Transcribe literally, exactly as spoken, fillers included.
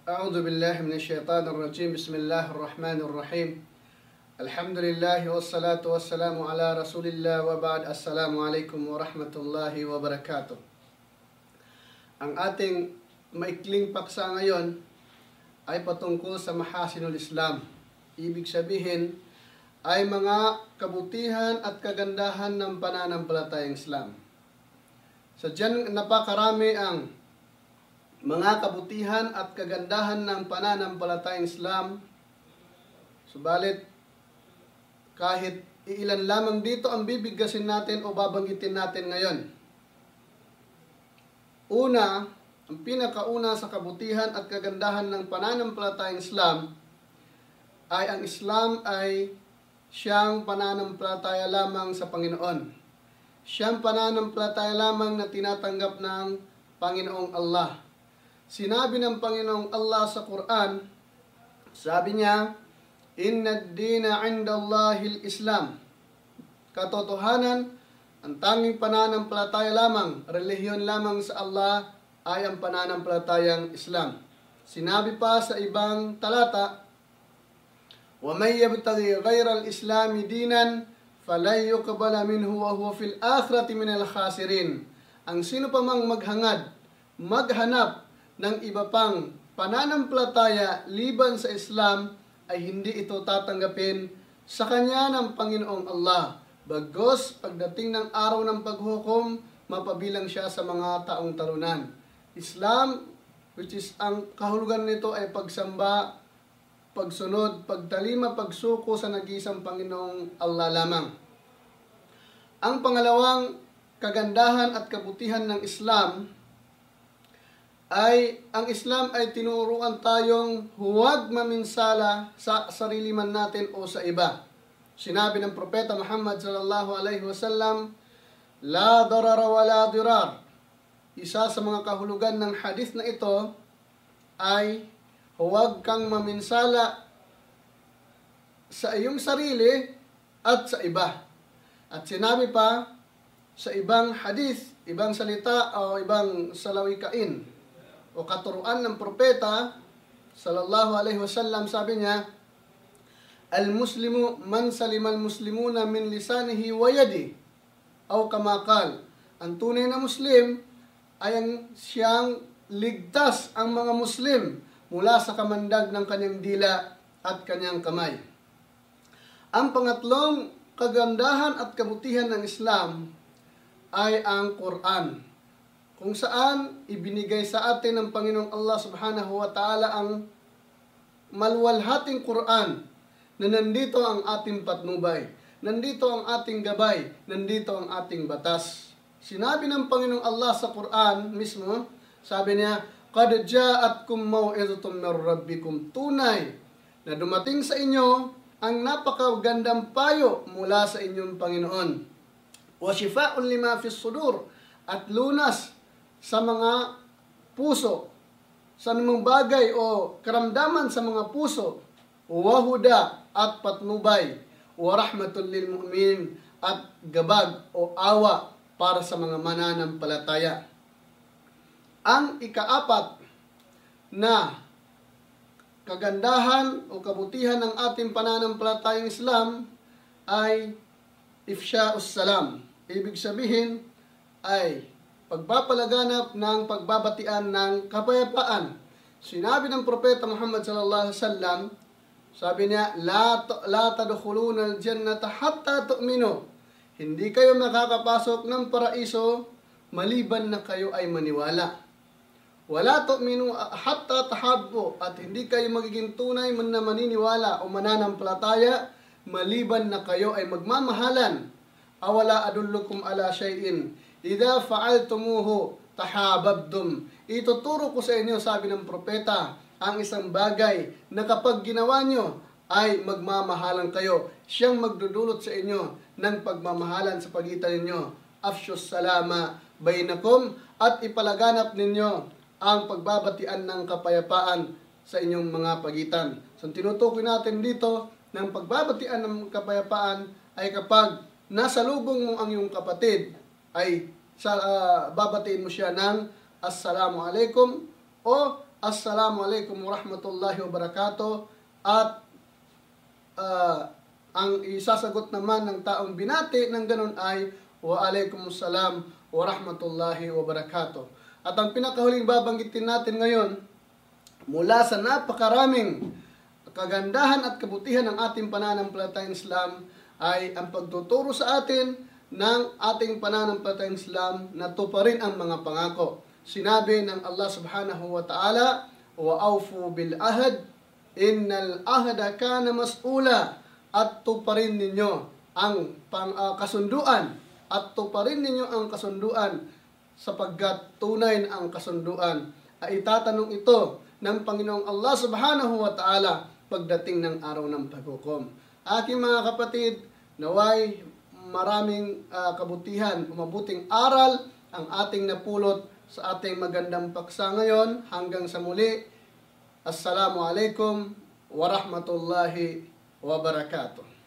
أعوذ بالله من الشيطان الرجيم بسم الله الرحمن الرحيم الحمد لله والصلاة والسلام على رسول الله وبعد السلام عليكم ورحمة الله وبركاته. Ang ating maikling paksa ngayon ay patungkol sa mahasinul Islam. Ibig sabihin ay mga kabutihan at kagandahan ng pananampalatayang Islam. Sadyang napakarami ang mga kabutihan at kagandahan ng pananampalatayang Islam. Subalit, kahit iilan lamang dito ang bibigkasin natin o babanggitin natin ngayon. Una, ang pinakauna sa kabutihan at kagandahan ng pananampalatayang Islam ay ang Islam ay siyang pananampalataya lamang sa Panginoon. Siyang pananampalataya lamang na tinatanggap ng Panginoong Allah. Sinabi ng Panginoong Allah sa Quran, sabi niya, Inna ad-dina 'inda Allahil Islam. Katotohanan, ang tanging pananampalataya lamang, relihiyon lamang sa Allah ay ang pananampalatayang Islam. Sinabi pa sa ibang talata, Wa may yabtaghi ghayra al-Islami dinan falan yuqbala minhu wa huwa fil akhirati minal khasirin. Ang sino pa mang maghangad, maghanap ng iba pang pananampalataya liban sa Islam ay hindi ito tatanggapin sa kanya ng Panginoong Allah. Bagos pagdating ng araw ng paghukom, mapabilang siya sa mga taong talunan. Islam, which is ang kahulugan nito ay pagsamba, pagsunod, pagtalima, pagsuko sa nag-iisang Panginoong Allah lamang. Ang pangalawang kagandahan at kabutihan ng Islam ay ang Islam ay tinuruan tayong huwag maminsala sa sarili man natin o sa iba. Sinabi ng Propeta Muhammad sallallahu alaihi wasallam, La darara wa la dirar. Isa sa mga kahulugan ng hadith na ito ay huwag kang maminsala sa iyong sarili at sa iba. At sinabi pa sa ibang hadith, ibang salita o ibang salawikain o katuruan ng propeta sallallahu alaihi wasallam, sabi niya, Al-Muslimu man salimal muslimuna min lisanihi wa yadi aw kama qal. Ang tunay na Muslim ay ang siyang ligtas ang mga Muslim mula sa kamandag ng kanyang dila at kanyang kamay. Ang pangatlong kagandahan at kabutihan ng Islam ay ang Quran, kung saan ibinigay sa atin ng Panginoong Allah subhanahu wa ta'ala ang maluwalhating Quran na nandito ang ating patnubay, nandito ang ating gabay, nandito ang ating batas. Sinabi ng Panginoong Allah sa Quran mismo, sabi niya, Qad ja'atkum maw'izatun min rabbikum. Tunay na dumating sa inyo ang napakagandang payo mula sa inyong Panginoon. Wa shifa'un lima fis sudur, at lunas sa mga puso, sa anumang bagay o karamdaman sa mga puso, wa huda at patnubay, wa rahmatul lil mu'minin at gabag o awa para sa mga mananampalataya. Ang ikaapat na kagandahan o kabutihan ng ating pananampalatayang Islam ay ifsha'us salam. Ibig sabihin ay pagpapalaganap ng pagbabatian ng kapayapaan. Sinabi ng Propeta Muhammad sallallahu alaihi wasallam, sabi niya, La, la tadkhuluna al-jannata hatta tu'minu. Hindi kayo makakapasok ng paraiso maliban na kayo ay maniwala. Wala tu'minu hatta tahabbu. At hindi kayo magiging tunay man na maniniwala o mananampalataya maliban na kayo ay magmamahalan. Awala adullukum ala shay'in Ida fa'altumuhu tahabbtum. Ituturo ko sa inyo, sabi ng propeta, ang isang bagay na kapag ginawa nyo ay magmamahalan kayo. Siyang magdudulot sa inyo ng pagmamahalan sa pagitan ninyo. Afshus salama bainakum, at ipalaganap ninyo ang pagbabatian ng kapayapaan sa inyong mga pagitan. So tinutukoy natin dito ng pagbabatian ng kapayapaan ay kapag nasa lubong mo ang iyong kapatid, ay sa, uh, babatiin mo siya ng Assalamu alaikum o Assalamualaikum warahmatullahi wabarakatuh. At uh, ang isasagot naman ng taong binati ng ganun ay Waalaikumsalam warahmatullahi wabarakatuh. At ang pinakahuling babanggitin natin ngayon, mula sa napakaraming kagandahan at kabutihan ng ating pananampalatayang Islam ay ang pagtuturo sa atin ng ating pananampalatayang Islam na tuparin ang mga pangako. Sinabi ng Allah subhanahu wa ta'ala, wa awfu bil ahad, innal ahada kana mas'ula, at tuparin ninyo ang pang, uh, kasunduan, at tuparin ninyo ang kasunduan sapagkat tunay na ang kasunduan ay itatanong ito ng Panginoong Allah subhanahu wa ta'ala pagdating ng araw ng paghukom. Aking mga kapatid, naway maraming uh, kabutihan, mabuting aral ang ating napulot sa ating magandang paksa ngayon. Hanggang sa muli, Assalamualaikum warahmatullahi wabarakatuh.